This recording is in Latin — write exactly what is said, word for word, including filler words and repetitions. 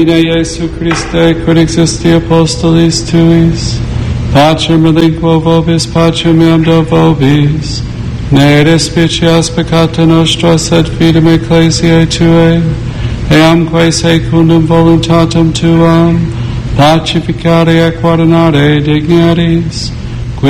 Iesu Christe, quod existi apostolis tuis, pacem relinquo vobis, pacem meam do vobis, ne despicias peccata nostra, sed fidem ecclesiae tuae, eamque secundum voluntatem tuam, pacificare et guardinare dignities,